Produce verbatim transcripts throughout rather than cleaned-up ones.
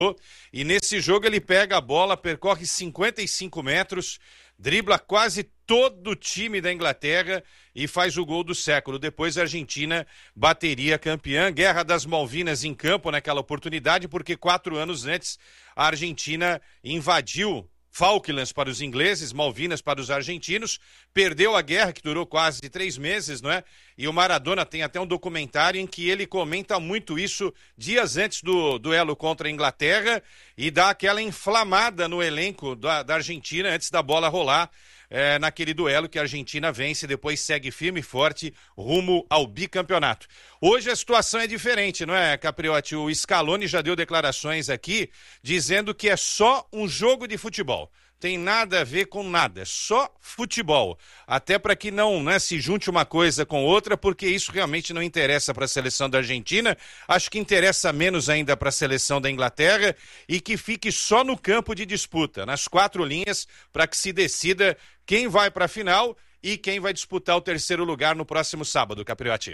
E nesse jogo ele pega a bola, percorre cinquenta e cinco metros, dribla quase todo o time da Inglaterra e faz o gol do século. Depois a Argentina bateria campeã. Guerra das Malvinas em campo naquela oportunidade, porque quatro anos antes a Argentina invadiu Falklands para os ingleses, Malvinas para os argentinos, perdeu a guerra que durou quase três meses, não é? E o Maradona tem até um documentário em que ele comenta muito isso dias antes do duelo contra a Inglaterra e dá aquela inflamada no elenco da, da Argentina antes da bola rolar. É, naquele duelo que a Argentina vence e depois segue firme e forte rumo ao bicampeonato. Hoje a situação é diferente, não é, Capriotti? O Scaloni já deu declarações aqui dizendo que é só um jogo de futebol. Tem nada a ver com nada, é só futebol. Até para que não, né, se junte uma coisa com outra, porque isso realmente não interessa para a seleção da Argentina, acho que interessa menos ainda para a seleção da Inglaterra e que fique só no campo de disputa, nas quatro linhas, para que se decida quem vai para a final e quem vai disputar o terceiro lugar no próximo sábado, Capriotti.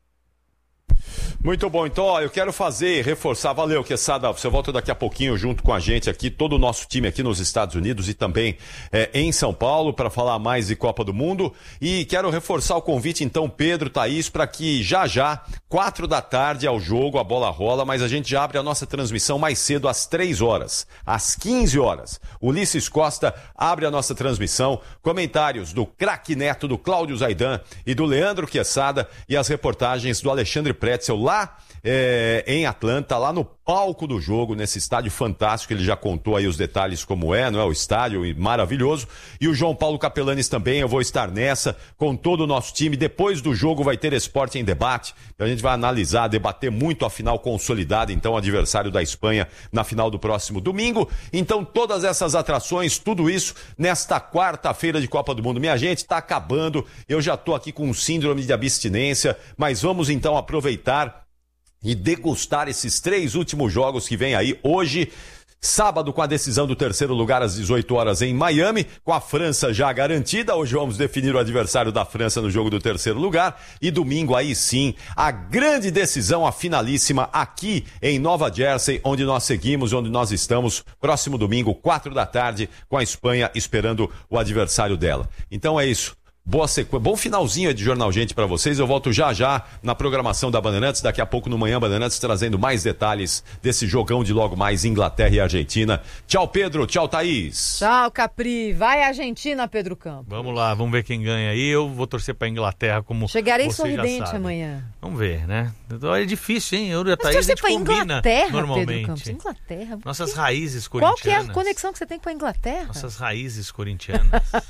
Muito bom, então ó, eu quero fazer, reforçar, valeu Quesada, você volta daqui a pouquinho junto com a gente aqui, todo o nosso time aqui nos Estados Unidos e também é, em São Paulo para falar mais de Copa do Mundo e quero reforçar o convite então Pedro, Thaís, para que já já, quatro da tarde ao jogo, a bola rola, mas a gente já abre a nossa transmissão mais cedo às três horas, às quinze horas, Ulisses Costa abre a nossa transmissão, comentários do craque Neto, do Cláudio Zaidan e do Leandro Quesada e as reportagens do Alexandre Pretzel lá É, em Atlanta, lá no palco do jogo, nesse estádio fantástico, ele já contou aí os detalhes como é, não é? O estádio maravilhoso. E o João Paulo Capelanes também, eu vou estar nessa, com todo o nosso time. Depois do jogo vai ter Esporte em Debate, a gente vai analisar, debater muito a final consolidada, então, o adversário da Espanha na final do próximo domingo. Então, todas essas atrações, tudo isso, nesta quarta-feira de Copa do Mundo. Minha gente, tá acabando, eu já tô aqui com um síndrome de abstinência, mas vamos então aproveitar e degustar esses três últimos jogos que vem aí hoje, sábado com a decisão do terceiro lugar às dezoito horas em Miami, com a França já garantida, hoje vamos definir o adversário da França no jogo do terceiro lugar, e domingo aí sim, a grande decisão, a finalíssima aqui em Nova Jersey, onde nós seguimos, onde nós estamos, próximo domingo, quatro da tarde, com a Espanha esperando o adversário dela. Então é isso. Boa sequência, bom finalzinho de Jornal Gente para vocês. Eu volto já já na programação da Bandeirantes, daqui a pouco no Manhã Bandeirantes, trazendo mais detalhes desse jogão de logo mais Inglaterra e Argentina. Tchau, Pedro. Tchau, Thaís. Tchau, Capri. Vai Argentina, Pedro Campos. Vamos lá, vamos ver quem ganha aí. Eu vou torcer pra Inglaterra, como Chegarei você sorridente já amanhã. Vamos ver, né? É difícil, hein? Eu e a Mas Thaís, a gente pra combina Inglaterra, normalmente. Pedro Campos. Inglaterra. Nossas raízes corintianas. Qual que é a conexão que você tem com a Inglaterra? Nossas raízes corintianas.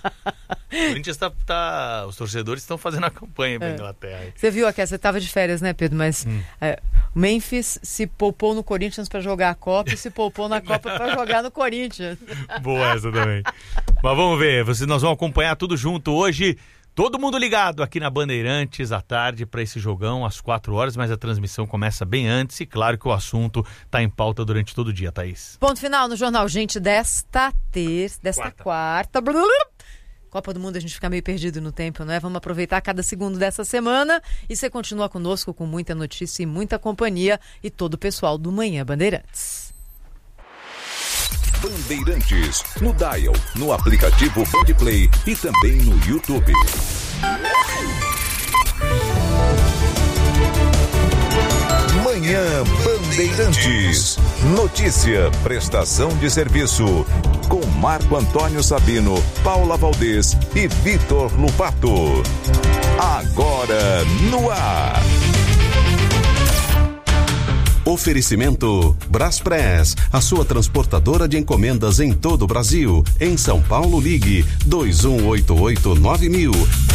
O Corinthians tá, tá... Os torcedores estão fazendo a campanha pra é. Inglaterra. Você viu aqui, você estava de férias, né, Pedro? Mas hum. é, o Memphis se poupou no Corinthians para jogar a Copa e se poupou na Copa para jogar no Corinthians. Boa essa também. Mas vamos ver, vocês, nós vamos acompanhar tudo junto hoje. Todo mundo ligado aqui na Bandeirantes à tarde para esse jogão às quatro horas, mas a transmissão começa bem antes e claro que o assunto está em pauta durante todo o dia, Thaís. Ponto final no Jornal Gente desta terça, desta quarta. quarta. Copa do Mundo a gente fica meio perdido no tempo, não é? Vamos aproveitar cada segundo dessa semana e você continua conosco com muita notícia e muita companhia e todo o pessoal do Manhã Bandeirantes. Bandeirantes, no Dial, no aplicativo Bandplay e também no YouTube. Manhã Bandeirantes. Notícia, prestação de serviço. Com Marco Antônio Sabino, Paula Valdez e Vitor Lupato. Agora no ar. Oferecimento Braspress, a sua transportadora de encomendas em todo o Brasil. Em São Paulo, ligue dois um oito oito nove mil.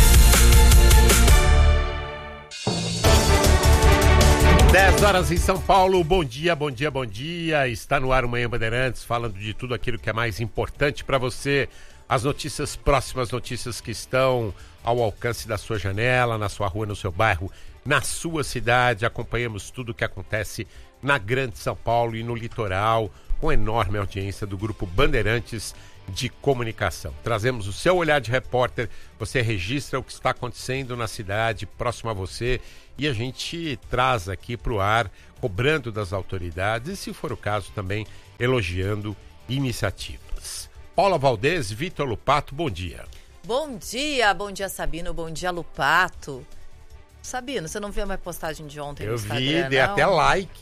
dez horas em São Paulo, bom dia, bom dia, bom dia. Está no ar o Manhã Bandeirantes, falando de tudo aquilo que é mais importante para você. As notícias próximas, notícias que estão ao alcance da sua janela, na sua rua, no seu bairro, na sua cidade. Acompanhamos tudo o que acontece na Grande São Paulo e no litoral, com enorme audiência do Grupo Bandeirantes de Comunicação. Trazemos o seu olhar de repórter, você registra o que está acontecendo na cidade, próximo a você, e a gente traz aqui para o ar, cobrando das autoridades e, se for o caso, também elogiando iniciativas. Paula Valdez, Vitor Lupato, bom dia. Bom dia, bom dia Sabino, bom dia Lupato. Sabino, você não viu a minha postagem de ontem Eu no Instagram, vi, não? dei até like.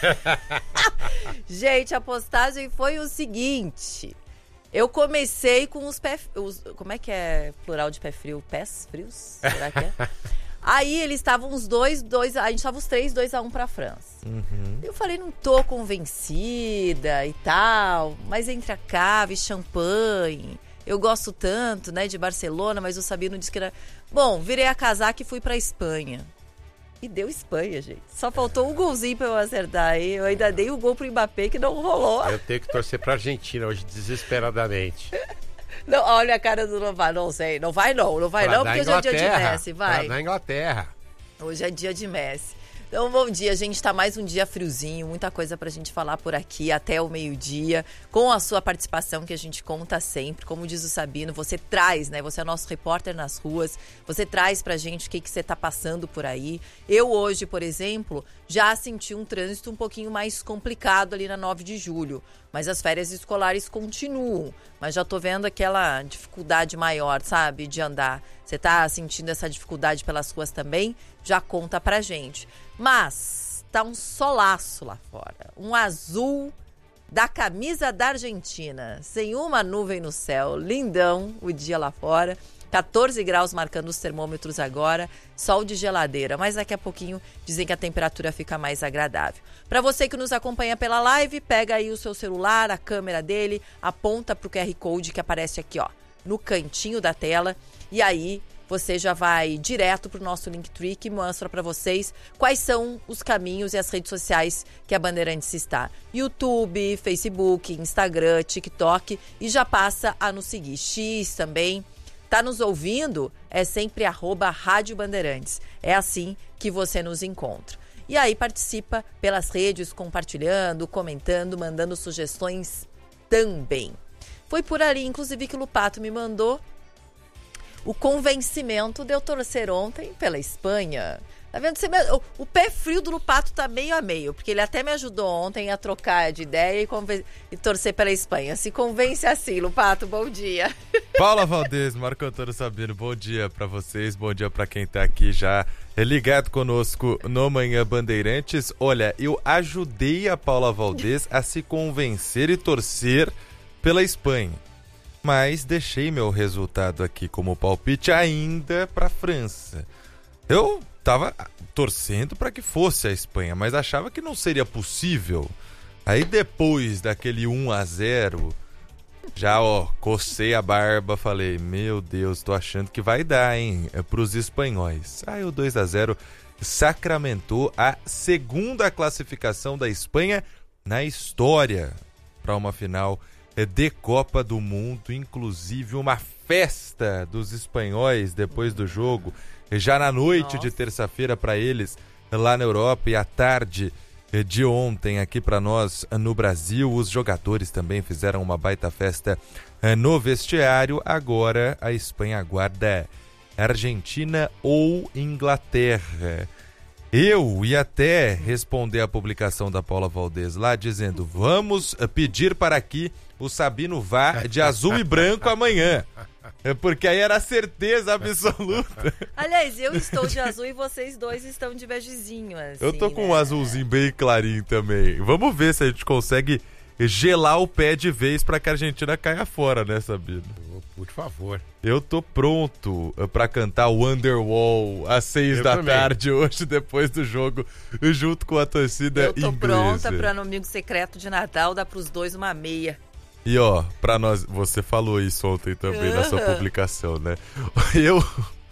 Gente, a postagem foi o seguinte... Eu comecei com os pés... Como é que é plural de pé frio? Pés frios? Será que é? Aí eles estavam os dois, dois... A gente estava os três, dois a um pra França. Uhum. Eu falei, não tô convencida e tal, mas entre a cava e champanhe... Eu gosto tanto, né, de Barcelona, mas o Sabino disse que era... Bom, virei a casaca e fui pra Espanha. E deu Espanha, gente. Só faltou um golzinho pra eu acertar aí. Eu ainda dei o gol pro Mbappé que não rolou. Eu tenho que torcer pra Argentina hoje, desesperadamente. Não, olha a cara do não vai, não sei. Não vai não, não vai Pra não, dar porque hoje é dia de Inglaterra, Messi, vai. pra dar Inglaterra. Hoje é dia de Messi. Então, bom dia, gente. Tá mais um dia friozinho, muita coisa pra gente falar por aqui até o meio-dia, com a sua participação que a gente conta sempre. Como diz o Sabino, você traz, né? Você é nosso repórter nas ruas, você traz pra gente o que, que você tá passando por aí. Eu hoje, por exemplo, já senti um trânsito um pouquinho mais complicado ali na nove de julho, mas as férias escolares continuam. Mas já tô vendo aquela dificuldade maior, sabe, de andar. Você tá sentindo essa dificuldade pelas ruas também? Já conta pra gente. Mas tá um solaço lá fora. Um azul da camisa da Argentina. Sem uma nuvem no céu. Lindão o dia lá fora. catorze graus marcando os termômetros agora. Sol de geladeira. Mas daqui a pouquinho dizem que a temperatura fica mais agradável. Para você que nos acompanha pela live, pega aí o seu celular, a câmera dele, aponta pro Q R Code que aparece aqui, ó, no cantinho da tela. E aí você já vai direto para o nosso Linktree que mostra para vocês quais são os caminhos e as redes sociais que a Bandeirantes está. YouTube, Facebook, Instagram, TikTok, e já passa a nos seguir. X também. Tá nos ouvindo? É sempre arroba Rádio Bandeirantes. É assim que você nos encontra. E aí participa pelas redes, compartilhando, comentando, mandando sugestões também. Foi por ali, inclusive, que o Lupato me mandou o convencimento de eu torcer ontem pela Espanha. Tá vendo? Você me... O pé frio do Lupato tá meio a meio, porque ele até me ajudou ontem a trocar de ideia e, conven... e torcer pela Espanha. Se convence assim, Lupato, bom dia. Paula Valdez, Marco Antônio Sabino, bom dia pra vocês, bom dia pra quem tá aqui já ligado conosco no Manhã Bandeirantes. Olha, eu ajudei a Paula Valdez a se convencer e torcer pela Espanha, mas deixei meu resultado aqui como palpite ainda para a França. Eu estava torcendo para que fosse a Espanha, mas achava que não seria possível. Aí depois daquele um a zero, já ó, cocei a barba, falei, meu Deus, tô achando que vai dar, hein, para os espanhóis. Aí o dois a zero sacramentou a segunda classificação da Espanha na história para uma final de Copa do Mundo, inclusive uma festa dos espanhóis depois do jogo, já na noite Nossa. de terça-feira para eles lá na Europa e à tarde de ontem aqui para nós no Brasil. Os jogadores também fizeram uma baita festa no vestiário. Agora a Espanha aguarda Argentina ou Inglaterra. Eu ia até responder a publicação da Paula Valdez lá dizendo, vamos pedir para que o Sabino vá de azul e branco amanhã, porque aí era certeza absoluta. Aliás, eu estou de azul e vocês dois estão de begezinho, assim, eu tô com né? um azulzinho bem clarinho também. Vamos ver se a gente consegue gelar o pé de vez para que a Argentina caia fora, né, Sabino? Por favor. Eu tô pronto para cantar o Wonderwall às seis eu da também. tarde hoje, depois do jogo, junto com a torcida inglesa. Eu tô inglesa. pronta para no amigo secreto de Natal dar pros dois uma meia. E ó, pra nós, você falou isso ontem também uhum. na sua publicação, né? Eu...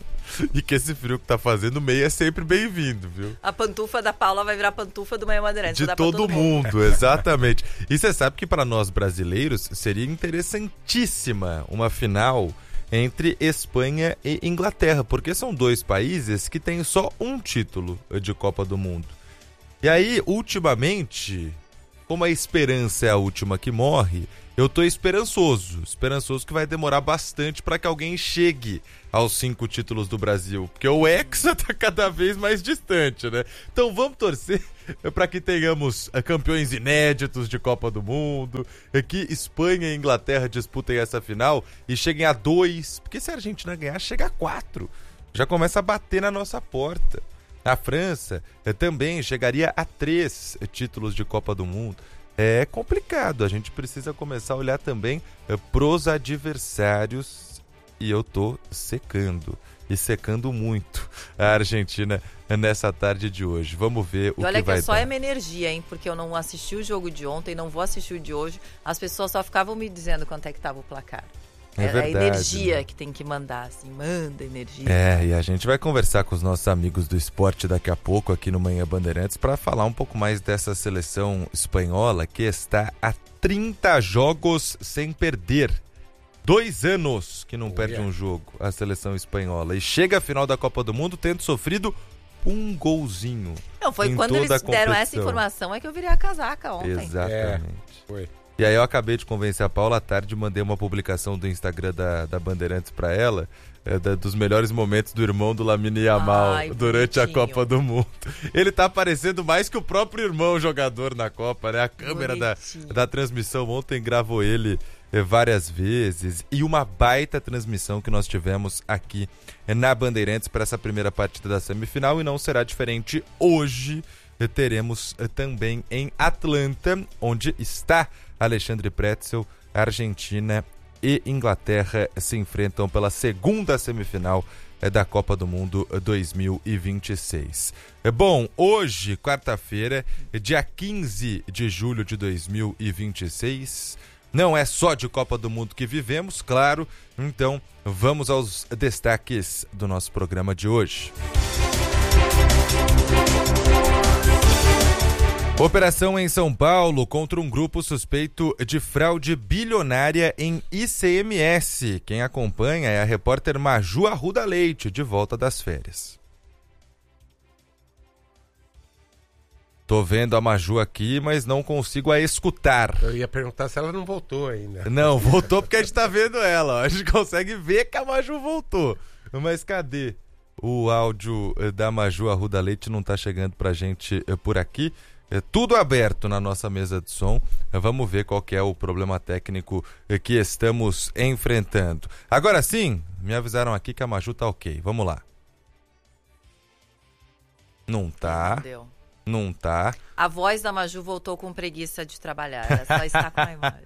E que esse frio que tá fazendo, meia é sempre bem-vindo, viu? A pantufa da Paula vai virar pantufa do Manhã Bandeirantes. De todo, todo mundo, mundo. Exatamente. E você sabe que para nós brasileiros seria interessantíssima uma final entre Espanha e Inglaterra, porque são dois países que têm só um título de Copa do Mundo. E aí, ultimamente, como a esperança é a última que morre, eu tô esperançoso, esperançoso que vai demorar bastante para que alguém chegue aos cinco títulos do Brasil, porque o Hexa tá cada vez mais distante, né? Então vamos torcer para que tenhamos campeões inéditos de Copa do Mundo, que Espanha e Inglaterra disputem essa final e cheguem a dois, porque se a Argentina ganhar, chega a quatro, já começa a bater na nossa porta. A França também chegaria a três títulos de Copa do Mundo. É complicado, a gente precisa começar a olhar também pros adversários e eu tô secando, e secando muito a Argentina nessa tarde de hoje. Vamos ver o que vai dar. Olha que é só é minha energia, hein, porque eu não assisti o jogo de ontem, não vou assistir o de hoje, as pessoas só ficavam me dizendo quanto é que tava o placar. É, é verdade, a energia, né, que tem que mandar, assim, manda energia. É, e a gente vai conversar com os nossos amigos do esporte daqui a pouco aqui no Manhã Bandeirantes para falar um pouco mais dessa seleção espanhola que está a trinta jogos sem perder. Dois anos que não oh, perde yeah. um jogo, a seleção espanhola. E chega à final da Copa do Mundo tendo sofrido um golzinho. Não, foi quando eles deram essa informação é que eu virei a casaca ontem. Exatamente. É, foi. E aí eu acabei de convencer a Paula à tarde, mandei uma publicação do Instagram da, da Bandeirantes para ela, é, da, dos melhores momentos do irmão do Lamine Yamal Ai, durante bonitinho. a Copa do Mundo. Ele tá aparecendo mais que o próprio irmão jogador na Copa, né? A câmera da, da transmissão ontem gravou ele é, várias vezes. E uma baita transmissão que nós tivemos aqui é, na Bandeirantes para essa primeira partida da semifinal, e não será diferente hoje. Teremos é, também em Atlanta, onde está Alexandre Pretzel, Argentina e Inglaterra se enfrentam pela segunda semifinal da Copa do Mundo dois mil e vinte e seis. Bom, hoje, quarta-feira, dia quinze de julho de dois mil e vinte e seis, não é só de Copa do Mundo que vivemos, claro, então vamos aos destaques do nosso programa de hoje. Operação em São Paulo contra um grupo suspeito de fraude bilionária em I C M S. Quem acompanha é a repórter Maju Arruda Leite, de volta das férias. Tô vendo a Maju aqui, mas não consigo a escutar. Eu ia perguntar se ela não voltou ainda. Não, voltou porque a gente tá vendo ela. A gente consegue ver que a Maju voltou. Mas cadê? O áudio da Maju Arruda Leite não tá chegando pra gente por aqui. É tudo aberto na nossa mesa de som. Vamos ver qual que é o problema técnico que estamos enfrentando. Agora sim, me avisaram aqui que a Maju tá ok. Vamos lá. Não tá. Não, não tá. A voz da Maju voltou com preguiça de trabalhar. Ela só está com a imagem.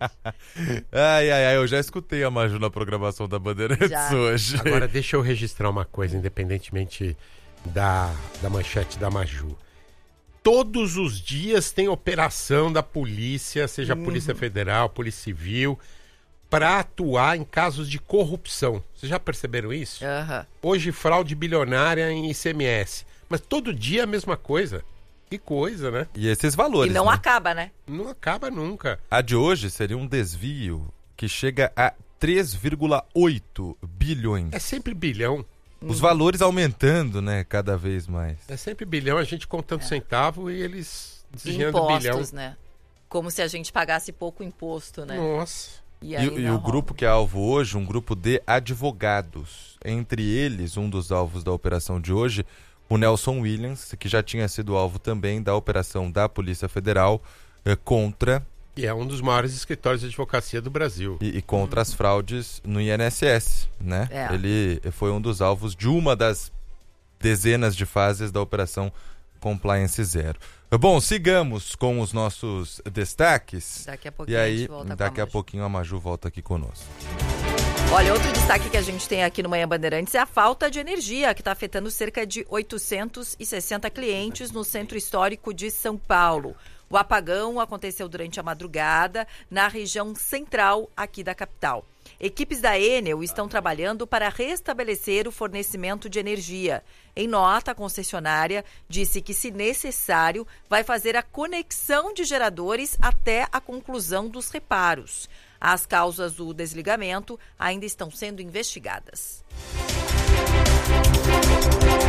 Ai, ai, ai. Eu já escutei a Maju na programação da Bandeirantes já. hoje. Agora deixa eu registrar uma coisa, independentemente da, da manchete da Maju. Todos os dias tem operação da polícia, seja uhum. Polícia Federal, Polícia Civil, para atuar em casos de corrupção. Vocês já perceberam isso? Uhum. Hoje, fraude bilionária em I C M S. Mas todo dia a mesma coisa. Que coisa, né? E esses valores, E não né? acaba, né? Não acaba nunca. A de hoje seria um desvio que chega a três vírgula oito bilhões. É sempre bilhão. Os valores aumentando, né, cada vez mais. É sempre bilhão, a gente contando é. centavo e eles desviando Impostos, bilhão. né? Como se a gente pagasse pouco imposto, né? Nossa. E, e, e o grupo que é alvo hoje, um grupo de advogados. Entre eles, um dos alvos da operação de hoje, o Nelson Williams, que já tinha sido alvo também da operação da Polícia Federal eh, contra... E é um dos maiores escritórios de advocacia do Brasil. E, e contra hum. as fraudes no I N S S, né? É. Ele foi um dos alvos de uma das dezenas de fases da Operação Compliance Zero. Bom, sigamos com os nossos destaques. Daqui a pouquinho e aí, a gente volta daqui com a, a pouquinho a Maju volta aqui conosco. Olha, outro destaque que a gente tem aqui no Manhã Bandeirantes é a falta de energia, que está afetando cerca de oitocentos e sessenta clientes no Centro Histórico de São Paulo. O apagão aconteceu durante a madrugada na região central aqui da capital. Equipes da Enel estão trabalhando para restabelecer o fornecimento de energia. Em nota, a concessionária disse que, se necessário, vai fazer a conexão de geradores até a conclusão dos reparos. As causas do desligamento ainda estão sendo investigadas.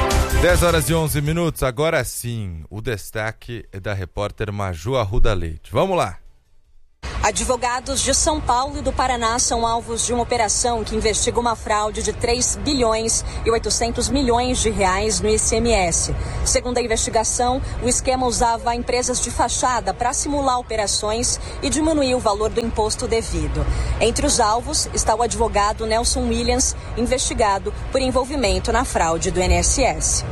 dez horas e onze minutos, agora sim, o destaque é da repórter Maju Arruda Leite. Vamos lá. Advogados de São Paulo e do Paraná são alvos de uma operação que investiga uma fraude de três bilhões e oitocentos milhões de reais no I C M S. Segundo a investigação, o esquema usava empresas de fachada para simular operações e diminuir o valor do imposto devido. Entre os alvos está o advogado Nelson Williams, investigado por envolvimento na fraude do I N S S.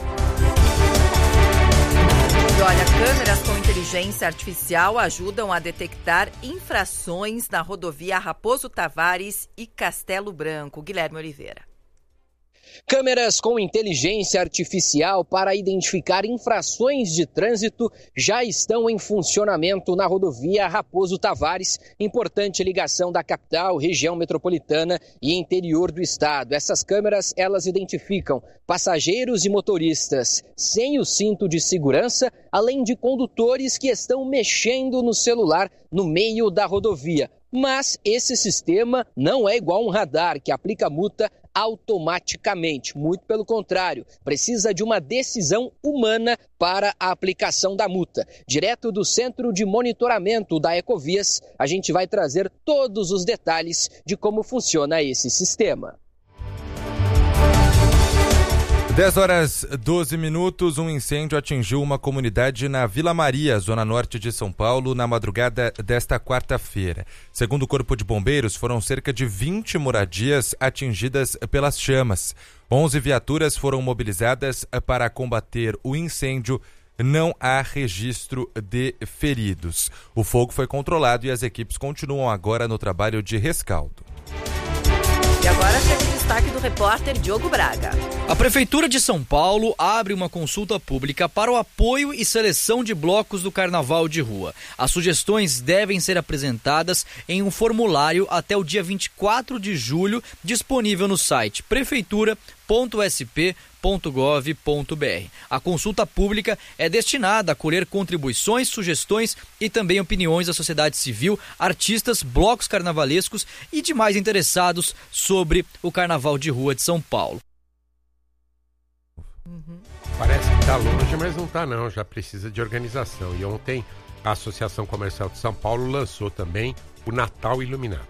Olha, câmeras com inteligência artificial ajudam a detectar infrações na rodovia Raposo Tavares e Castelo Branco. Guilherme Oliveira. Câmeras com inteligência artificial para identificar infrações de trânsito já estão em funcionamento na rodovia Raposo Tavares, importante ligação da capital, região metropolitana e interior do estado. Essas câmeras, elas identificam passageiros e motoristas sem o cinto de segurança, além de condutores que estão mexendo no celular no meio da rodovia. Mas esse sistema não é igual a um radar que aplica multa automaticamente. Muito pelo contrário, precisa de uma decisão humana para a aplicação da multa. Direto do Centro de Monitoramento da Ecovias, a gente vai trazer todos os detalhes de como funciona esse sistema. dez horas e doze minutos, um incêndio atingiu uma comunidade na Vila Maria, zona norte de São Paulo, na madrugada desta quarta-feira. Segundo o Corpo de Bombeiros, foram cerca de vinte moradias atingidas pelas chamas. onze viaturas foram mobilizadas para combater o incêndio. Não há registro de feridos. O fogo foi controlado e as equipes continuam agora no trabalho de rescaldo. E agora chega o destaque do repórter Diogo Braga. A Prefeitura de São Paulo abre uma consulta pública para o apoio e seleção de blocos do Carnaval de Rua. As sugestões devem ser apresentadas em um formulário até o dia vinte e quatro de julho, disponível no site prefeitura ponto s p ponto gov ponto b r. A consulta pública é destinada a colher contribuições, sugestões e também opiniões da sociedade civil, artistas, blocos carnavalescos e demais interessados sobre o Carnaval de Rua de São Paulo. Uhum. Parece que está longe, mas não está não, já precisa de organização. E ontem a Associação Comercial de São Paulo lançou também o Natal Iluminado.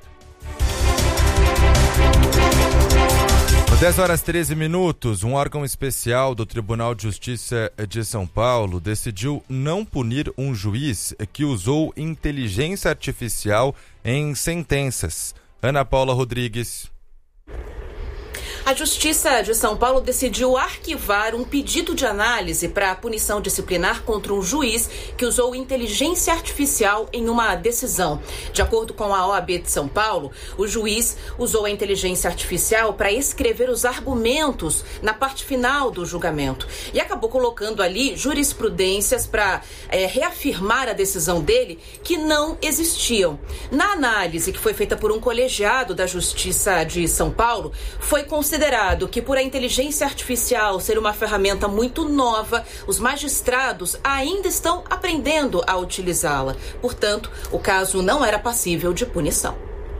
dez horas e treze minutos, um órgão especial do Tribunal de Justiça de São Paulo decidiu não punir um juiz que usou inteligência artificial em sentenças. Ana Paula Rodrigues. A Justiça de São Paulo decidiu arquivar um pedido de análise para a punição disciplinar contra um juiz que usou inteligência artificial em uma decisão. De acordo com a O A B de São Paulo, o juiz usou a inteligência artificial para escrever os argumentos na parte final do julgamento e acabou colocando ali jurisprudências para é, reafirmar a decisão dele que não existiam. Na análise que foi feita por um colegiado da Justiça de São Paulo, foi considerado Considerado que por a inteligência artificial ser uma ferramenta muito nova, os magistrados ainda estão aprendendo a utilizá-la. Portanto, o caso não era passível de punição.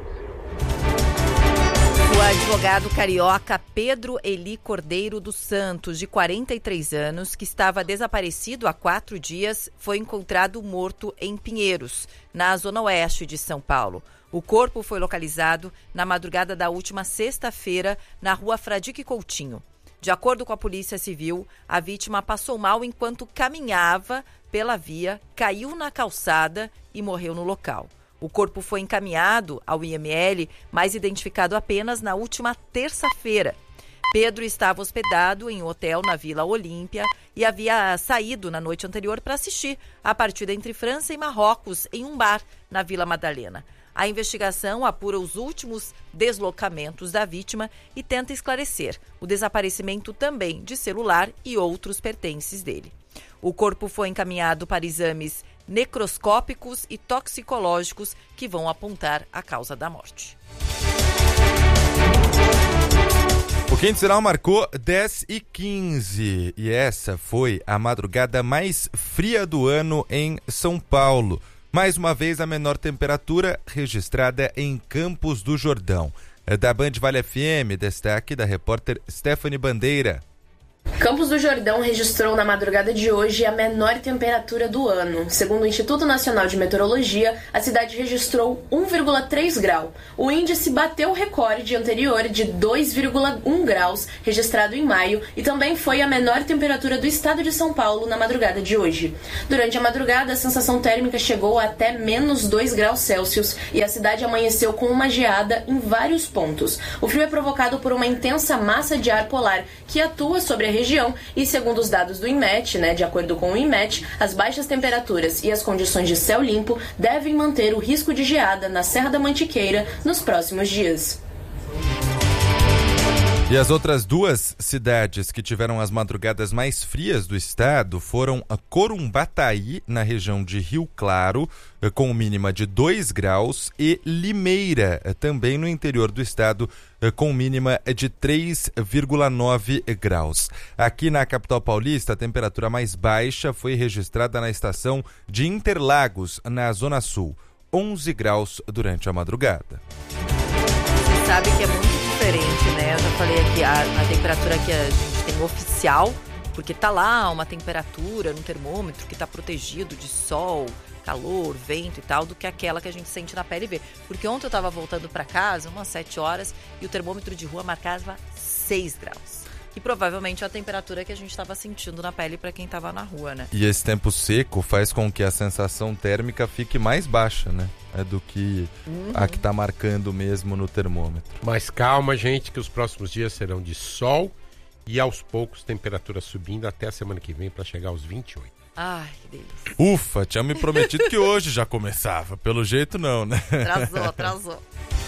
O advogado carioca Pedro Eli Cordeiro dos Santos, de quarenta e três anos, que estava desaparecido há quatro dias, foi encontrado morto em Pinheiros, na zona oeste de São Paulo. O corpo foi localizado na madrugada da última sexta-feira na rua Fradique Coutinho. De acordo com a Polícia Civil, a vítima passou mal enquanto caminhava pela via, caiu na calçada e morreu no local. O corpo foi encaminhado ao I M L, mas identificado apenas na última terça-feira. Pedro estava hospedado em um hotel na Vila Olímpia e havia saído na noite anterior para assistir a partida entre França e Marrocos em um bar na Vila Madalena. A investigação apura os últimos deslocamentos da vítima e tenta esclarecer o desaparecimento também de celular e outros pertences dele. O corpo foi encaminhado para exames necroscópicos e toxicológicos que vão apontar a causa da morte. O Quente Sinal marcou dez e quinze e essa foi a madrugada mais fria do ano em São Paulo. Mais uma vez, a menor temperatura registrada em Campos do Jordão. Da Band Vale F M, destaque da repórter Stephanie Bandeira. Campos do Jordão registrou na madrugada de hoje a menor temperatura do ano. Segundo o Instituto Nacional de Meteorologia, a cidade registrou um vírgula três grau. O índice bateu o recorde anterior de dois vírgula um graus, registrado em maio, e também foi a menor temperatura do estado de São Paulo na madrugada de hoje. Durante a madrugada, a sensação térmica chegou a até menos dois graus Celsius e a cidade amanheceu com uma geada em vários pontos. O frio é provocado por uma intensa massa de ar polar que atua sobre a região e, segundo os dados do INMET, né, de acordo com o INMET, as baixas temperaturas e as condições de céu limpo devem manter o risco de geada na Serra da Mantiqueira nos próximos dias. E as outras duas cidades que tiveram as madrugadas mais frias do estado foram a Corumbataí, na região de Rio Claro, com mínima de dois graus, e Limeira, também no interior do estado, com mínima de três vírgula nove graus. Aqui na capital paulista, a temperatura mais baixa foi registrada na estação de Interlagos, na Zona Sul, onze graus durante a madrugada. Você sabe que é muito diferente, né? Eu já falei aqui, a, a temperatura que a gente tem oficial, porque tá lá uma temperatura no termômetro que tá protegido de sol, calor, vento e tal, do que aquela que a gente sente na pele e vê. Porque ontem eu tava voltando para casa, umas sete horas, e o termômetro de rua marcava seis graus. Que provavelmente é a temperatura que a gente estava sentindo na pele para quem estava na rua, né? E esse tempo seco faz com que a sensação térmica fique mais baixa, né? É do que uhum. a que está marcando mesmo no termômetro. Mas calma, gente, que os próximos dias serão de sol e aos poucos temperatura subindo até a semana que vem para chegar aos vinte e oito. Ai, que delícia. Ufa, tinha me prometido que hoje já começava. Pelo jeito não, né? Atrasou, atrasou.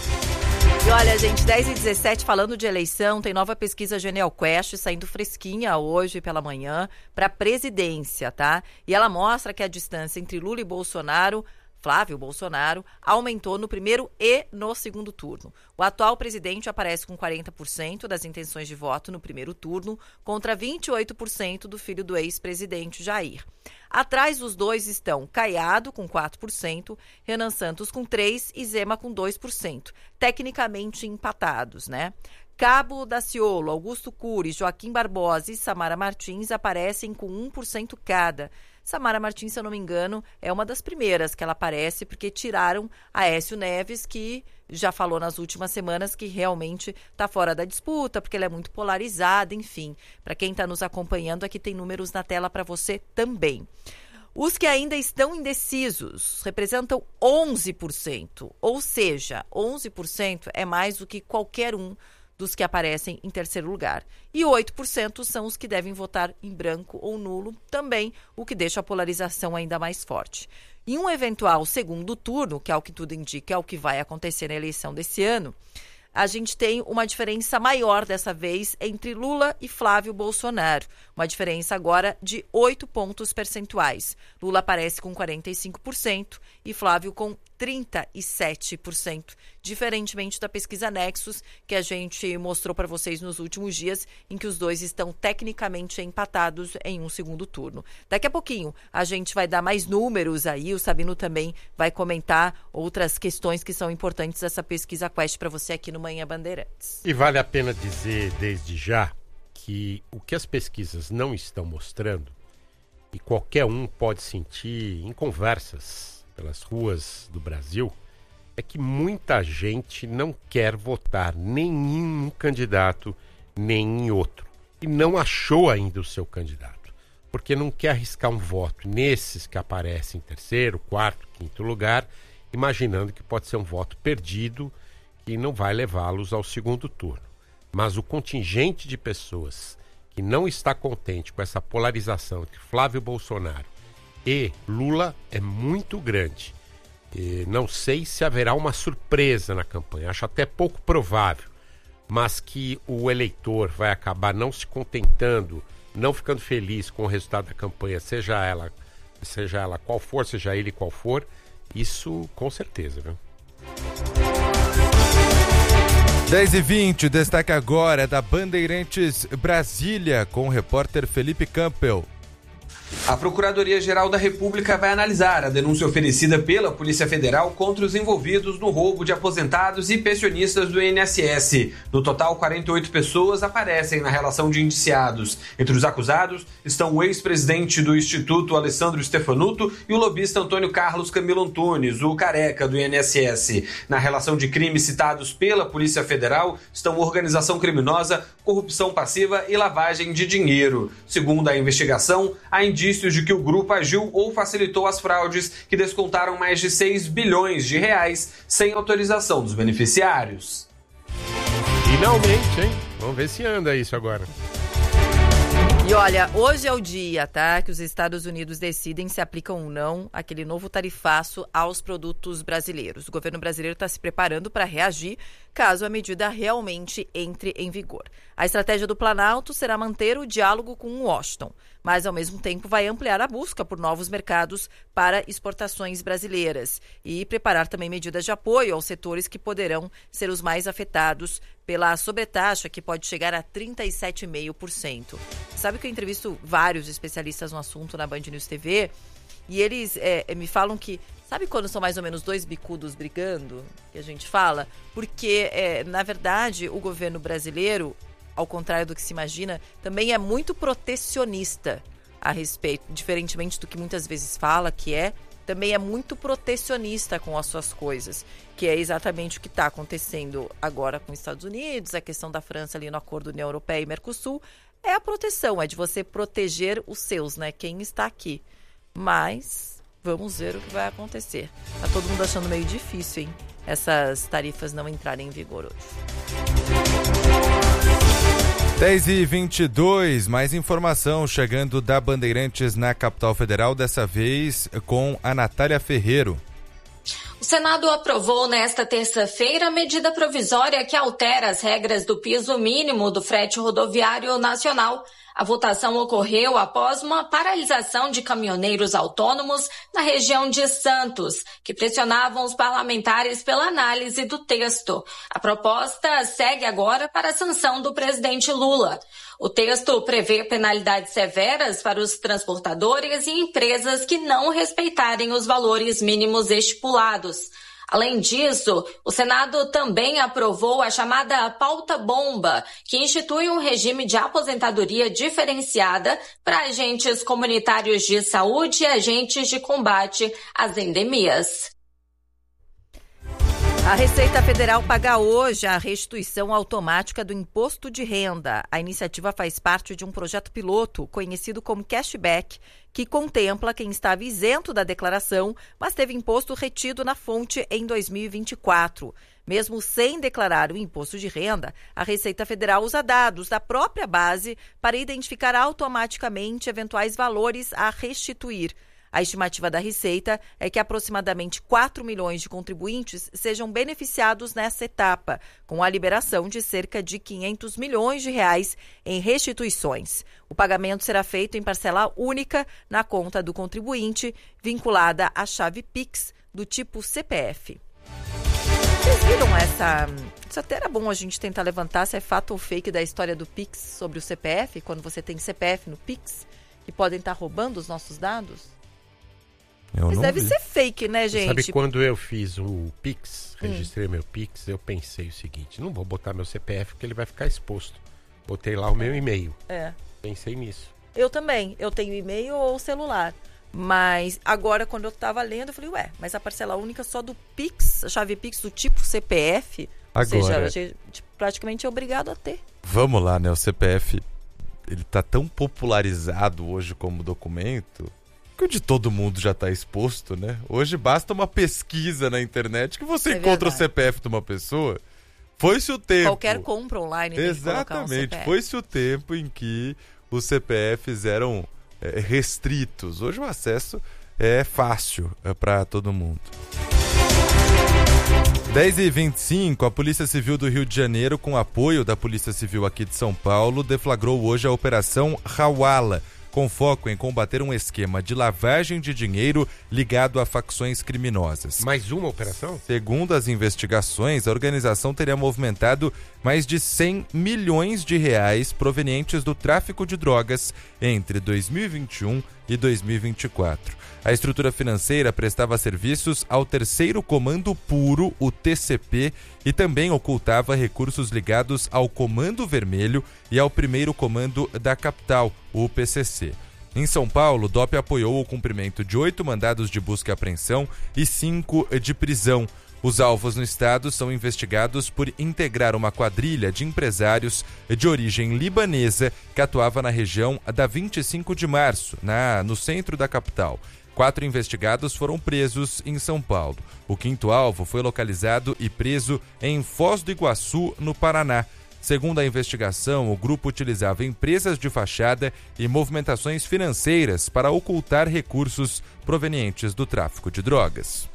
E olha, gente, dez e dezessete, falando de eleição, tem nova pesquisa Genial Quest saindo fresquinha hoje pela manhã para presidência, tá? E ela mostra que a distância entre Lula e Bolsonaro, Flávio Bolsonaro, aumentou no primeiro e no segundo turno. O atual presidente aparece com quarenta por cento das intenções de voto no primeiro turno, contra vinte e oito por cento do filho do ex-presidente Jair. Atrás dos dois estão Caiado, com quatro por cento, Renan Santos, com três por cento e Zema, com dois por cento. Tecnicamente empatados, né? Cabo Daciolo, Augusto Cury, Joaquim Barbosa e Samara Martins aparecem com um por cento cada. Samara Martins, se eu não me engano, é uma das primeiras que ela aparece, porque tiraram Aécio Neves, que já falou nas últimas semanas que realmente está fora da disputa, porque ela é muito polarizada, enfim. Para quem está nos acompanhando, aqui tem números na tela para você também. Os que ainda estão indecisos representam onze por cento, ou seja, onze por cento é mais do que qualquer um dos que aparecem em terceiro lugar. E oito por cento são os que devem votar em branco ou nulo, também o que deixa a polarização ainda mais forte. Em um eventual segundo turno, que é o que tudo indica, é o que vai acontecer na eleição desse ano, a gente tem uma diferença maior dessa vez entre Lula e Flávio Bolsonaro. Uma diferença agora de oito pontos percentuais. Lula aparece com quarenta e cinco por cento e Flávio com trinta e sete por cento. Diferentemente da pesquisa Nexus, que a gente mostrou para vocês nos últimos dias, em que os dois estão tecnicamente empatados em um segundo turno. Daqui a pouquinho a gente vai dar mais números aí, o Sabino também vai comentar outras questões que são importantes dessa pesquisa Quest para você aqui no Manhã Bandeirantes. E vale a pena dizer desde já que o que as pesquisas não estão mostrando, e qualquer um pode sentir em conversas pelas ruas do Brasil, é que muita gente não quer votar nem em um candidato, nem em outro. E não achou ainda o seu candidato, porque não quer arriscar um voto nesses que aparecem em terceiro, quarto, quinto lugar, imaginando que pode ser um voto perdido que não vai levá-los ao segundo turno. Mas o contingente de pessoas que não está contente com essa polarização entre Flávio Bolsonaro e Lula é muito grande. E não sei se haverá uma surpresa na campanha, acho até pouco provável, mas que o eleitor vai acabar não se contentando, não ficando feliz com o resultado da campanha, seja ela, seja ela qual for, seja ele qual for, isso com certeza, viu? dez e vinte, destaque agora da Bandeirantes Brasília, com o repórter Felipe Campbell. A Procuradoria-Geral da República vai analisar a denúncia oferecida pela Polícia Federal contra os envolvidos no roubo de aposentados e pensionistas do I N S S. No total, quarenta e oito pessoas aparecem na relação de indiciados. Entre os acusados estão o ex-presidente do Instituto, Alessandro Stefanuto, e o lobista Antônio Carlos Camilo Antunes, o careca do I N S S. Na relação de crimes citados pela Polícia Federal estão organização criminosa, corrupção passiva e lavagem de dinheiro. Segundo a investigação, há indícios de que o grupo agiu ou facilitou as fraudes que descontaram mais de seis bilhões de reais sem autorização dos beneficiários. Finalmente, hein? Vamos ver se anda isso agora. E olha, hoje é o dia, tá? Que os Estados Unidos decidem se aplicam ou não aquele novo tarifaço aos produtos brasileiros. O governo brasileiro está se preparando para reagir caso a medida realmente entre em vigor. A estratégia do Planalto será manter o diálogo com Washington, mas ao mesmo tempo vai ampliar a busca por novos mercados para exportações brasileiras e preparar também medidas de apoio aos setores que poderão ser os mais afetados pela sobretaxa, que pode chegar a trinta e sete vírgula cinco por cento. Sabe que eu entrevisto vários especialistas no assunto na Band News T V e eles é, me falam que, sabe quando são mais ou menos dois bicudos brigando, que a gente fala? Porque, é, na verdade, o governo brasileiro, ao contrário do que se imagina, também é muito protecionista a respeito, diferentemente do que muitas vezes fala que é, também é muito protecionista com as suas coisas, que é exatamente o que está acontecendo agora com os Estados Unidos, a questão da França ali no acordo União Europeia e Mercosul, é a proteção, é de você proteger os seus, né? Quem está aqui. Mas vamos ver o que vai acontecer. Tá todo mundo achando meio difícil, hein? Essas tarifas não entrarem em vigor hoje. dez e vinte e dois, mais informação chegando da Bandeirantes na capital federal, dessa vez com a Natália Ferreiro. O Senado aprovou nesta terça-feira a medida provisória que altera as regras do piso mínimo do frete rodoviário nacional. A votação ocorreu após uma paralisação de caminhoneiros autônomos na região de Santos, que pressionavam os parlamentares pela análise do texto. A proposta segue agora para a sanção do presidente Lula. O texto prevê penalidades severas para os transportadores e empresas que não respeitarem os valores mínimos estipulados. Além disso, o Senado também aprovou a chamada pauta-bomba, que institui um regime de aposentadoria diferenciada para agentes comunitários de saúde e agentes de combate às endemias. A Receita Federal paga hoje a restituição automática do imposto de renda. A iniciativa faz parte de um projeto piloto conhecido como Cashback, que contempla quem estava isento da declaração, mas teve imposto retido na fonte em dois mil e vinte e quatro. Mesmo sem declarar o imposto de renda, a Receita Federal usa dados da própria base para identificar automaticamente eventuais valores a restituir. A estimativa da Receita é que aproximadamente quatro milhões de contribuintes sejam beneficiados nessa etapa, com a liberação de cerca de quinhentos milhões de reais em restituições. O pagamento será feito em parcela única na conta do contribuinte, vinculada à chave Pix do tipo C P F. Vocês viram essa... Isso até era bom a gente tentar levantar se é fato ou fake da história do Pix sobre o C P F, quando você tem C P F no Pix, que podem estar roubando os nossos dados. Eu Mas não deve vi. ser fake, né, gente? Sabe quando eu fiz o Pix, registrei hum. meu Pix, eu pensei o seguinte, não vou botar meu C P F porque ele vai ficar exposto. Botei lá o meu e-mail. É. Pensei nisso. Eu também. Eu tenho e-mail ou celular. Mas agora, quando eu tava lendo, eu falei, ué, mas a parcela única só do Pix, a chave Pix do tipo C P F, agora, ou seja, a gente praticamente é obrigado a ter. Vamos lá, né? O C P F, ele tá tão popularizado hoje como documento... que o de todo mundo já está exposto, né? Hoje basta uma pesquisa na internet que você é encontra verdade. O C P F de uma pessoa. Foi-se o tempo... Qualquer compra online tem Exatamente. Que colocar um C P F. Foi-se o tempo em que os C P Fs eram é, restritos. Hoje o acesso é fácil é para todo mundo. dez e vinte e cinco, a Polícia Civil do Rio de Janeiro, com apoio da Polícia Civil aqui de São Paulo, deflagrou hoje a Operação Hawala, com foco em combater um esquema de lavagem de dinheiro ligado a facções criminosas. Mais uma operação? Segundo as investigações, a organização teria movimentado mais de cem milhões de reais provenientes do tráfico de drogas entre dois mil e vinte e um e dois mil e vinte e quatro. A estrutura financeira prestava serviços ao terceiro comando puro, o T C P, e também ocultava recursos ligados ao Comando Vermelho e ao primeiro comando da capital, o P C C. Em São Paulo, o D O P apoiou o cumprimento de oito mandados de busca e apreensão e cinco de prisão. Os alvos no estado são investigados por integrar uma quadrilha de empresários de origem libanesa que atuava na região da vinte e cinco de março, na, no centro da capital. Quatro investigados foram presos em São Paulo. O quinto alvo foi localizado e preso em Foz do Iguaçu, no Paraná. Segundo a investigação, o grupo utilizava empresas de fachada e movimentações financeiras para ocultar recursos provenientes do tráfico de drogas.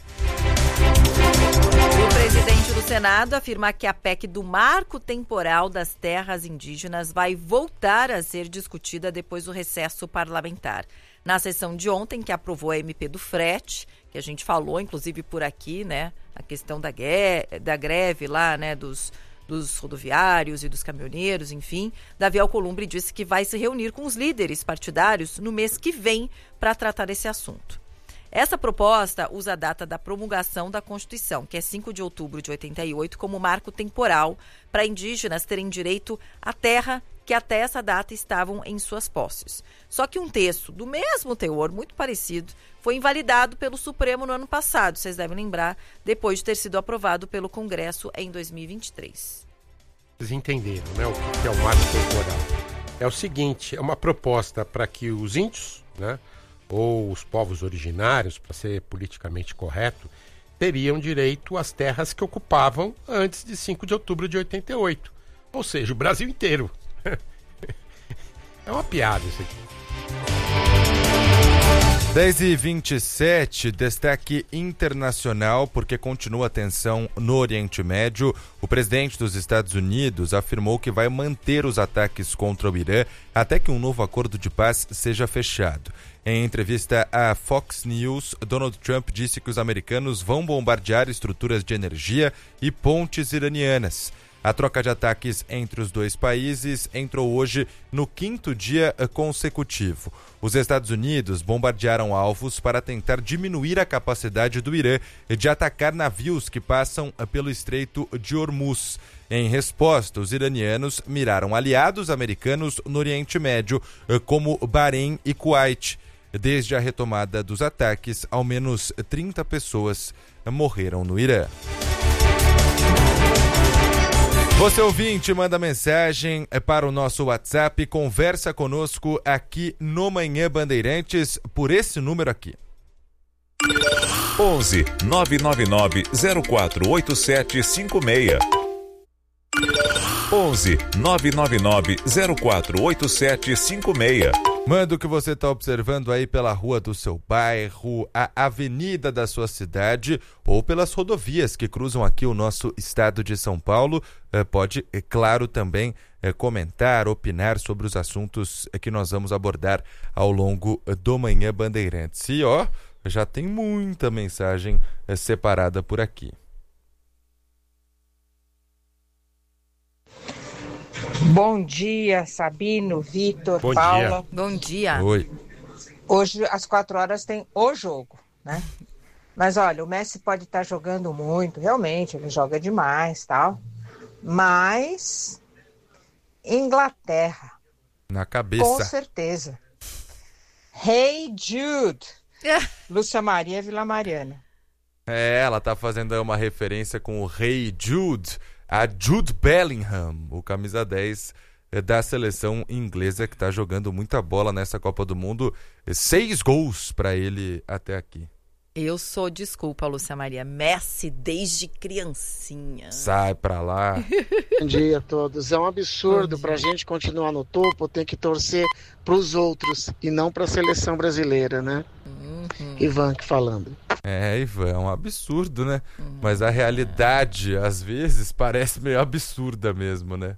O presidente do Senado afirma que a P E C do Marco Temporal das Terras Indígenas vai voltar a ser discutida depois do recesso parlamentar. Na sessão de ontem, que aprovou a M P do frete, que a gente falou, inclusive por aqui, né, a questão da, gue- da greve lá, né, dos, dos rodoviários e dos caminhoneiros, enfim, Davi Alcolumbre disse que vai se reunir com os líderes partidários no mês que vem para tratar desse assunto. Essa proposta usa a data da promulgação da Constituição, que é cinco de outubro de oitenta e oito, como marco temporal para indígenas terem direito à terra que até essa data estavam em suas posses. Só que um texto do mesmo teor, muito parecido, foi invalidado pelo Supremo no ano passado, vocês devem lembrar, depois de ter sido aprovado pelo Congresso em dois mil e vinte e três. Vocês entenderam, né, o que é o marco temporal? É o seguinte, é uma proposta para que os índios, né, ou os povos originários, para ser politicamente correto, teriam direito às terras que ocupavam antes de cinco de outubro de oitenta e oito. Ou seja, o Brasil inteiro. É uma piada isso aqui. dez e vinte e sete, destaque internacional, porque continua a tensão no Oriente Médio. O presidente dos Estados Unidos afirmou que vai manter os ataques contra o Irã até que um novo acordo de paz seja fechado. Em entrevista à Fox News, Donald Trump disse que os americanos vão bombardear estruturas de energia e pontes iranianas. A troca de ataques entre os dois países entrou hoje no quinto dia consecutivo. Os Estados Unidos bombardearam alvos para tentar diminuir a capacidade do Irã de atacar navios que passam pelo Estreito de Hormuz. Em resposta, os iranianos miraram aliados americanos no Oriente Médio, como Bahrein e Kuwait. Desde a retomada dos ataques, ao menos trinta pessoas morreram no Irã. Você ouvinte, manda mensagem para o nosso WhatsApp, conversa conosco aqui no Manhã Bandeirantes por esse número aqui. onze nove nove nove zero quatro oito sete cinco seis. onze nove nove nove zero quatro oito sete cinco seis. Manda o que você está observando aí pela rua do seu bairro, a avenida da sua cidade ou pelas rodovias que cruzam aqui o nosso estado de São Paulo. É, pode, é claro, também é, comentar, opinar sobre os assuntos que nós vamos abordar ao longo do Manhã Bandeirantes. E ó, já tem muita mensagem é, separada por aqui. Bom dia, Sabino, Vitor, Bom Paula. dia. Bom dia. Oi. Hoje, às quatro horas, tem o jogo, né? Mas olha, o Messi pode estar jogando muito, realmente, ele joga demais, tal. Mas Inglaterra, Na cabeça. com certeza. Hey Jude, Lúcia Maria Vila Mariana. É, ela tá fazendo aí uma referência com o Rei Jude, a Jude Bellingham, o camisa dez da seleção inglesa que tá jogando muita bola nessa Copa do Mundo. Seis gols para ele até aqui. Eu sou, desculpa, Lúcia Maria, Messi desde criancinha. Sai pra lá. Bom dia a todos. É um absurdo pra gente continuar no topo, tem que torcer pros outros e não pra seleção brasileira, né? Uhum. Ivan aqui falando. É, Ivan, é um absurdo, né? Uhum. Mas a realidade, às vezes, parece meio absurda mesmo, né?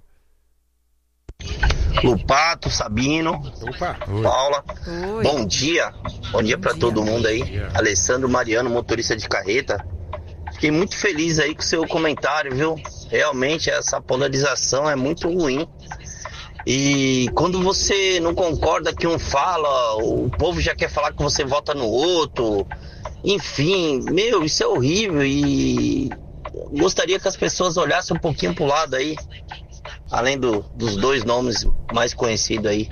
Lupato, Sabino, Opa. Paula, Oi. bom dia, bom dia para todo mundo aí, Alessandro Mariano, motorista de carreta. Fiquei muito feliz aí com o seu comentário, viu? Realmente essa polarização é muito ruim E quando você não concorda que um fala, o povo já quer falar que você vota no outro. Enfim, meu, isso é horrível e gostaria que as pessoas olhassem um pouquinho pro lado aí, além do, dos dois nomes mais conhecidos aí.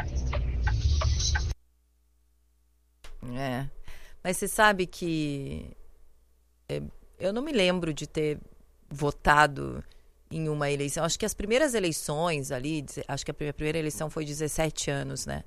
É, mas você sabe que é, eu não me lembro de ter votado em uma eleição. Acho que as primeiras eleições ali, acho que a primeira eleição foi dezessete anos, né?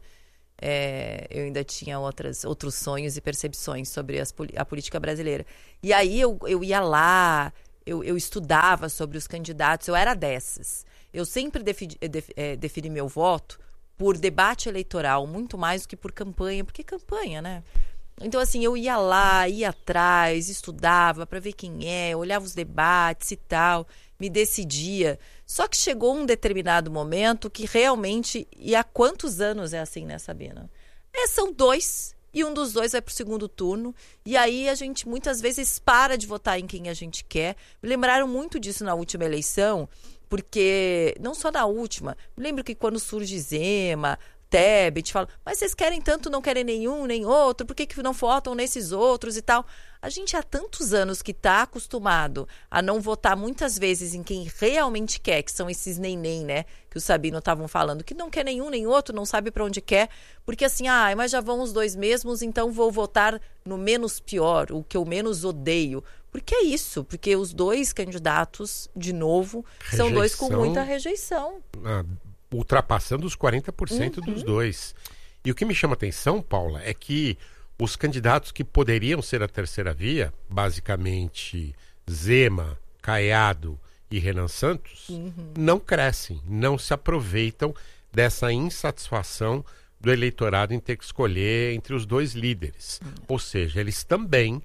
É, eu ainda tinha outras, outros sonhos e percepções sobre as, a política brasileira. E aí eu, eu ia lá, eu, eu estudava sobre os candidatos, eu era dessas. Eu sempre defini, def, é, defini meu voto por debate eleitoral, muito mais do que por campanha, porque campanha, né? Então, assim, eu ia lá, ia atrás, estudava para ver quem é, olhava os debates e tal, me decidia. Só que chegou um determinado momento que realmente, e há quantos anos é assim, né, Sabina? É, são dois, e um dos dois vai para o segundo turno, e aí a gente muitas vezes para de votar em quem a gente quer. Me lembraram muito disso na última eleição, porque, não só na última, me lembro que quando surge Zema, Tebet, fala, mas vocês querem tanto, não querem nenhum, nem outro, por que, que não votam nesses outros e tal? A gente há tantos anos que está acostumado a não votar muitas vezes em quem realmente quer, que são esses nem-nem, né, que o Sabino estavam falando, que não quer nenhum nem outro, não sabe para onde quer, porque assim, ah, mas já vão os dois mesmos, então vou votar no menos pior, o que eu menos odeio. Porque é isso, porque os dois candidatos, de novo, rejeição, são dois com muita rejeição. Ah, ultrapassando os quarenta por cento uhum. dos dois. E o que me chama a atenção, Paula, é que os candidatos que poderiam ser a terceira via, basicamente Zema, Caiado e Renan Santos, uhum. não crescem, não se aproveitam dessa insatisfação do eleitorado em ter que escolher entre os dois líderes. Uhum. Ou seja, eles também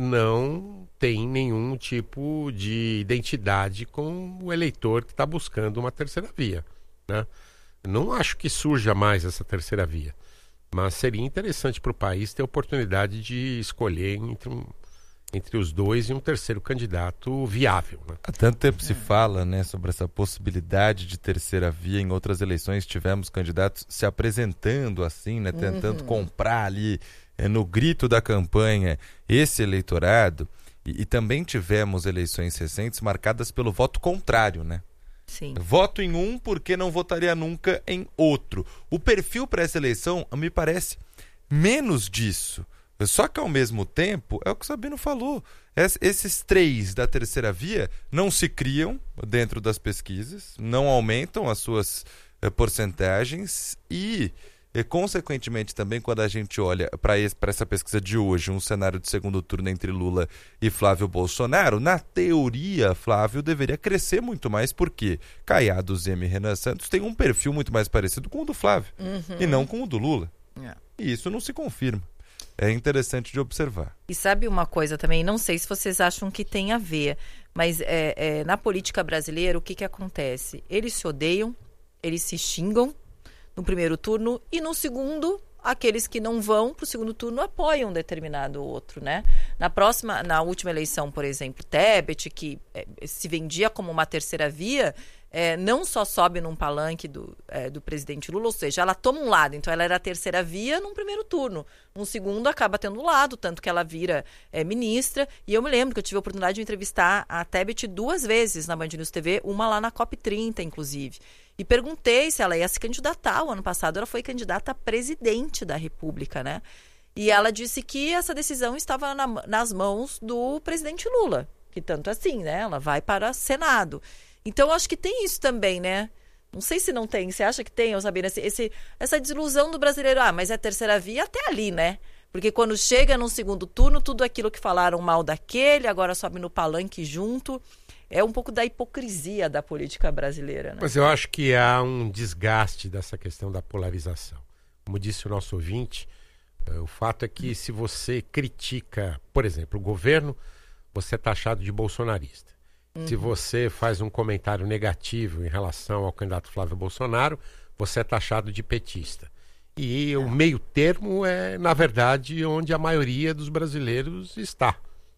não têm nenhum tipo de identidade com o eleitor que está buscando uma terceira via. Né? Não acho que surja mais essa terceira via, mas seria interessante para o país ter a oportunidade de escolher entre, um, entre os dois e um terceiro candidato viável. Né? Há tanto tempo se fala, né, sobre essa possibilidade de terceira via. Em outras eleições tivemos candidatos se apresentando assim, né, tentando uhum. comprar ali é, no grito da campanha esse eleitorado, e, e também tivemos eleições recentes marcadas pelo voto contrário, né? Sim. Voto em um porque não votaria nunca em outro. O perfil para essa eleição me parece menos disso. Só que ao mesmo tempo, é o que o Sabino falou, esses três da terceira via não se criam dentro das pesquisas, não aumentam as suas eh, porcentagens e, e, consequentemente, também quando a gente olha para essa pesquisa de hoje, um cenário de segundo turno entre Lula e Flávio Bolsonaro, na teoria, Flávio deveria crescer muito mais, porque Caiado, Zema e Renan Santos têm um perfil muito mais parecido com o do Flávio, uhum. e não com o do Lula. É. E isso não se confirma. É interessante de observar. E sabe uma coisa também, não sei se vocês acham que tem a ver, mas é, é, na política brasileira, o que, que acontece? Eles se odeiam, eles se xingam, no primeiro turno, e no segundo, aqueles que não vão para o segundo turno apoiam um determinado outro, né? Na próxima, na última eleição, por exemplo, Tebet, que é, se vendia como uma terceira via, é, não só sobe num palanque do, é, do presidente Lula, ou seja, ela toma um lado, então ela era a terceira via num primeiro turno, num segundo acaba tendo um lado, tanto que ela vira é, ministra, e eu me lembro que eu tive a oportunidade de entrevistar a Tebet duas vezes na Band News T V, uma lá na COP trinta, inclusive, e perguntei se ela ia se candidatar. O ano passado ela foi candidata a presidente da República, né? E ela disse que essa decisão estava na, nas mãos do presidente Lula, que tanto assim, né? Ela vai para o Senado. Então, acho que tem isso também, né? Não sei se não tem. Você acha que tem, Sabina? Esse, esse, essa desilusão do brasileiro. Ah, mas é a terceira via até ali, né? Porque quando chega no segundo turno, tudo aquilo que falaram mal daquele, agora sobe no palanque junto. É um pouco da hipocrisia da política brasileira, né? Mas eu acho que há um desgaste dessa questão da polarização. Como disse o nosso ouvinte, o fato é que se você critica, por exemplo, o governo, você é taxado de bolsonarista. Uhum. Se você faz um comentário negativo em relação ao candidato Flávio Bolsonaro, você é taxado de petista. E é. o meio termo é, na verdade, onde a maioria dos brasileiros está.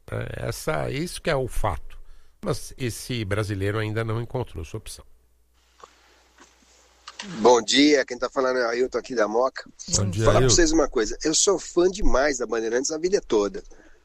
É essa, isso que é o fato. Mas esse brasileiro ainda não encontrou sua opção. Bom dia, quem tá falando é o Ailton aqui da Moca. Bom dia, Falar pra Ailton. vocês uma coisa, eu sou fã demais da Bandeirantes a vida toda,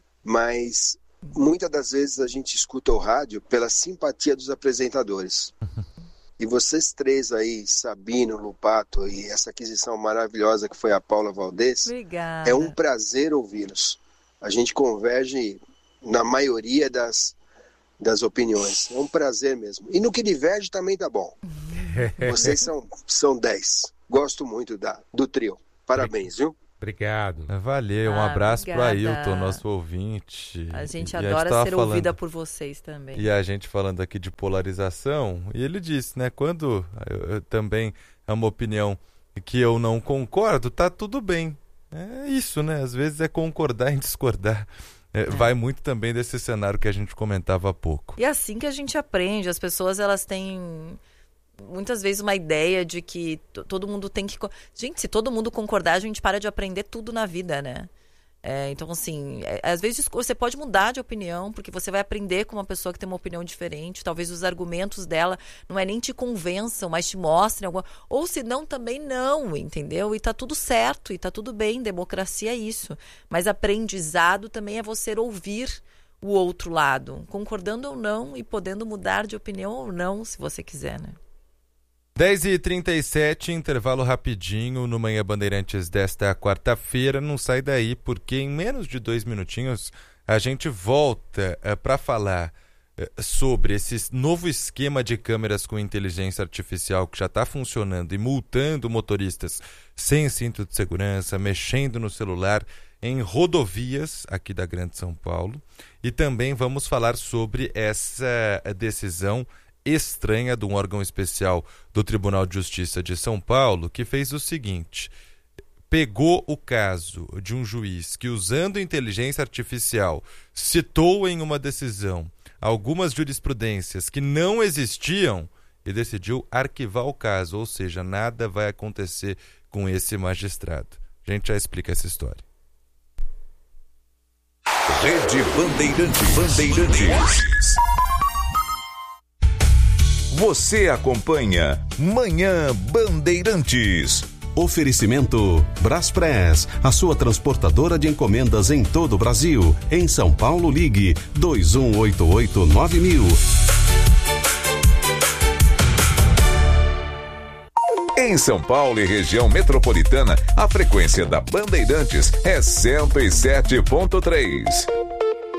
mas muitas das vezes a gente escuta o rádio pela simpatia dos apresentadores. E vocês três aí, Sabino, Lupato e essa aquisição maravilhosa que foi a Paula Valdez, Obrigada. é um prazer ouvi-los. A gente converge na maioria das, das opiniões. É um prazer mesmo. E no que diverge também tá bom. Vocês são, são dez. Gosto muito da, do trio. Parabéns, viu? Obrigado. Valeu, um Ah, abraço obrigada. para Ailton, nosso ouvinte. A gente E adora tava ser falando- ouvida por vocês também. E a gente falando aqui de polarização, e ele disse, né, quando eu, eu também é uma opinião que eu não concordo, tá tudo bem. É isso, né? Às vezes é concordar em discordar. É, É. Vai muito também desse cenário que a gente comentava há pouco. E é assim que a gente aprende. As pessoas, elas têm muitas vezes uma ideia de que t- todo mundo tem que... co- Gente, se todo mundo concordar, a gente para de aprender tudo na vida, né? É, então, assim, é, às vezes você pode mudar de opinião, porque você vai aprender com uma pessoa que tem uma opinião diferente. Talvez os argumentos dela não é nem te convençam, mas te mostrem alguma... Ou se não, também não, entendeu? E tá tudo certo, e tá tudo bem. Democracia é isso. Mas aprendizado também é você ouvir o outro lado, concordando ou não, e podendo mudar de opinião ou não, se você quiser, né? dez e trinta e sete, intervalo rapidinho no Manhã Bandeirantes desta quarta-feira. Não sai daí, porque em menos de dois minutinhos a gente volta para falar eh, sobre esse novo esquema de câmeras com inteligência artificial que já está funcionando e multando motoristas sem cinto de segurança, mexendo no celular em rodovias aqui da Grande São Paulo. E também vamos falar sobre essa decisão estranha de um órgão especial do Tribunal de Justiça de São Paulo, que fez o seguinte: pegou o caso de um juiz que, usando inteligência artificial, citou em uma decisão algumas jurisprudências que não existiam e decidiu arquivar o caso, ou seja, nada vai acontecer com esse magistrado. A gente já explica essa história. Rede Bandeirantes. Bandeirantes. Você acompanha Manhã Bandeirantes. Oferecimento Braspress, a sua transportadora de encomendas em todo o Brasil. Em São Paulo, ligue dois um oito oito nove mil. Em São Paulo e região metropolitana, a frequência da Bandeirantes é cento e sete ponto três.